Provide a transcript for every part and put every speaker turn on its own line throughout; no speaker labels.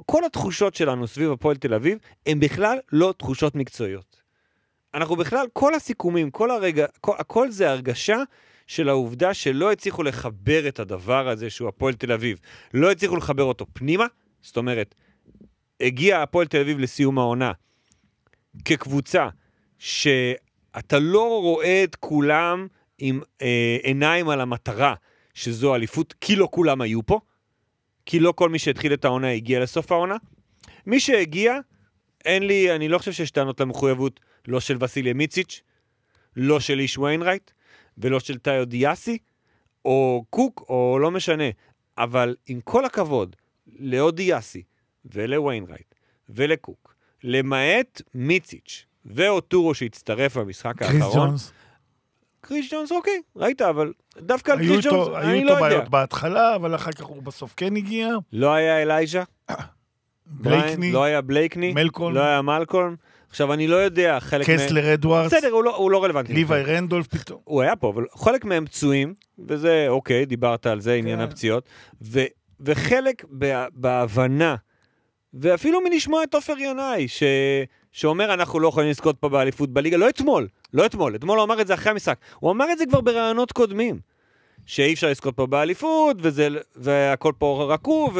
כל התחושות שלנו סביב הפועל תל אביב, הן בכלל לא תחושות מקצועיות. אנחנו בכלל, כל הסיכומים, הכל זה הרגשה של העובדה שלא הצליחו לחבר את הדבר הזה שהוא הפועל תל אביב. לא הצליחו לחבר אותו פנימה, זאת אומרת, הגיע הפועל תל אביב לסיום העונה, כקבוצה שאתה לא רואה את כולם עם עיניים על המטרה, שזו אליפות, כי לא כולם היו פה, כי לא כל מי שהתחיל את העונה הגיע לסוף העונה. מי שהגיע, אני לא חושב שיש טענות למחויבות, לא של וסיליה מיציץ', לא של איש ויינרייט, ולא של טאיו דיאסי, או קוק, או לא משנה. אבל עם כל הכבוד, לאו דיאסי, ולוויינרייט, ולקוק, למעט מיציץ', ואוטורו שהצטרף במשחק האחרון. קריס ג'ונס, אוקיי, ראית, אבל דווקא על קריס ג'ונס, אני לא יודע.
היו אותו בעיות בהתחלה, אבל אחר כך הוא בסוף כן הגיע.
לא היה אלייג'ה,
בלייקני,
לא היה בלייקני,
מלקולם,
לא היה מלקולם. עכשיו, אני לא יודע, חלק
קסלר אדוארדס,
בסדר, הוא לא רלוונטי.
ליווי רנדולף פתאום.
הוא היה פה, אבל חלק מהם פצועים, וזה, אוקיי, דיברת על זה, עניין הפציעות, וחלק בהבנה, ואפילו מלשמוע את עופר ינאי, שאומר, אנחנו לא יכולים לזכות פה באליפות בליגה, לא אתמול הוא אמר את זה אחרי המשחק, הוא אמר את זה כבר ברעיונות קודמים, שאי אפשר לזכות פה באליפות, והכל פה רקוב,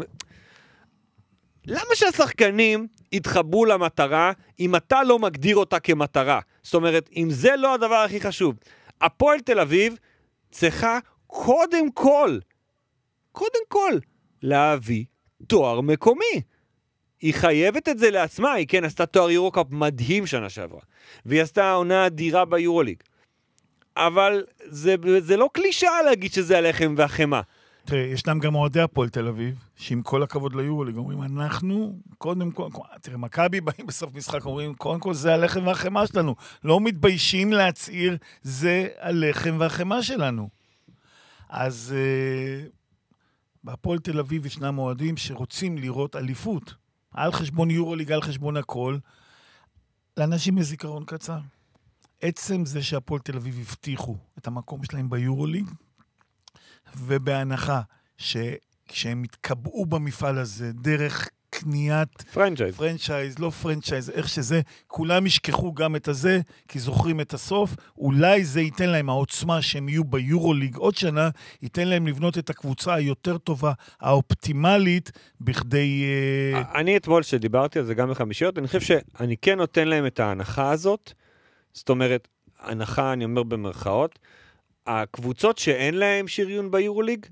למה שהשחקנים יתחברו למטרה, אם אתה לא מגדיר אותה כמטרה? זאת אומרת, אם זה לא הדבר הכי חשוב, הפועל תל אביב צריכה קודם כל, להביא תואר מקומי. היא חייבת את זה לעצמה, היא כן עשתה תואר יורוקאפ מדהים שנה שעברה, והיא עשתה עונה אדירה ביורוליג. אבל זה לא קלישאה להגיד שזה הלחם והחמה.
תראה, ישנם גם אוהדי הפועל תל אביב, שעם כל הכבוד ליורוליג, אומרים, אנחנו, קודם כל, תראה, מכבי באים בסוף משחק, אומרים, קודם כל זה הלחם והחמה שלנו. לא מתביישים להצעיר, זה הלחם והחמה שלנו. אז בהפועל תל אביב ישנם אוהדים שרוצים לראות אליפות, על חשבון יורוליג, על חשבון הכל, לאנשים מזיכרון קצר. עצם זה שהפועל תל אביב הבטיחו את המקום שלהם ביורוליג, ובהנחה שכשהם התקבעו במפעל הזה, דרך קניית פרנצ'ייז, לא פרנצ'ייז, איך שזה, כולם ישכחו גם את הזה, כי זוכרים את הסוף, אולי זה ייתן להם העוצמה שהם יהיו ביורוליג עוד שנה, ייתן להם לבנות את הקבוצה היותר טובה, האופטימלית, בכדי...
אני אתמול שדיברתי על זה גם בחמישיות, אני חושב שאני כן נותן להם את ההנחה הזאת, זאת אומרת, הנחה, אני אומר במרכאות, הקבוצות שאין להם שריון ביורוליג,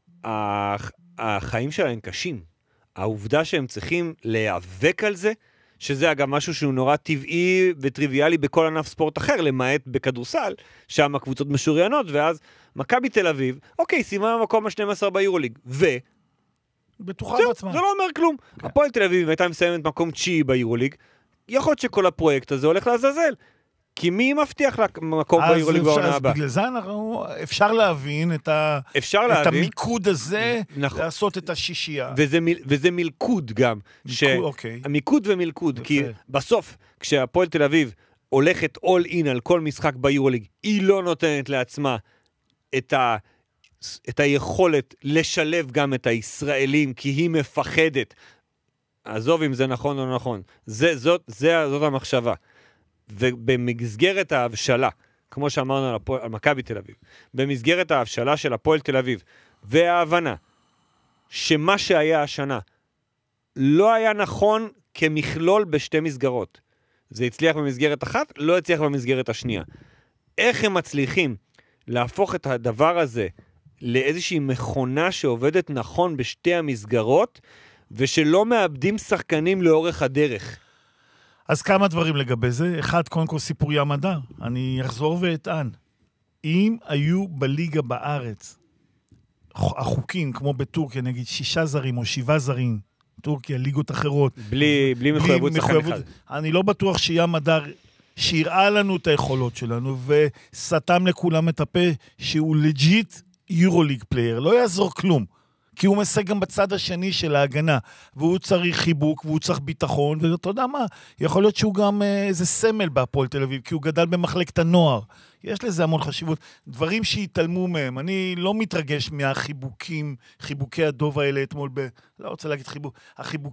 החיים שלהם קשים. העובדה שהם צריכים להיאבק על זה, שזה אגב משהו שהוא נורא טבעי וטריוויאלי בכל ענף ספורט אחר, למעט בכדורסל, שם הקבוצות משוריינות, ואז מכבי תל אביב, אוקיי, סיימה במקום ה-12 ביורוליג,
בטוחה בעצמה.
זה לא אומר כלום. הפועל תל אביב הייתה מסיימת מקום 9 ביורוליג, יכול להיות שכל הפרויקט הזה הולך לעזאזל. כי מי מבטיח למקום ביורוליג בעונה הבאה?
אז בגלל זה אפשר להבין את המיקוד הזה, לעשות את השישייה.
וזה מלכוד גם. מיקוד ומלכוד, כי בסוף, כשהפועל תל אביב הולכת all in על כל משחק ביורוליג, היא לא נותנת לעצמה את היכולת לשלב גם את הישראלים, כי היא מפחדת. עזוב אם זה נכון או נכון. זאת המחשבה. ובמסגרת ההבשלה, כמו שאמרנו על מכבי תל אביב, במסגרת ההבשלה של הפועל תל אביב, וההבנה שמה שהיה השנה לא היה נכון כמכלול בשתי מסגרות. זה הצליח במסגרת אחת, לא הצליח במסגרת השנייה. איך הם מצליחים להפוך את הדבר הזה לאיזושהי מכונה שעובדת נכון בשתי המסגרות, ושלא מאבדים שחקנים לאורך הדרך?
אז כמה דברים לגבי זה. אחד, קודם כל סיפור ים הדר. אני אחזור ואטען. אם היו בליגה בארץ החוקים, כמו בטורקיה, נגיד 6 זרים או 7 זרים, טורקיה, ליגות אחרות.
בלי מחויבות שחקן אחד.
אני לא בטוח שים הדר שיראה לנו את היכולות שלנו, וסתם לכולם את הפה שהוא לג'יט יורוליג פלייר. לא יעזור כלום. כי הוא מסג גם בצד השני של ההגנה, והוא צריך חיבוק, והוא צריך ביטחון, ואתה יודע מה, יכול להיות שהוא גם איזה סמל בהפועל תל אביב, כי הוא גדל במחלקת הנוער. יש לזה המון חשיבות. דברים שהתעלמו מהם. אני לא מתרגש מהחיבוקי הדוב האלה אתמול לא רוצה להגיד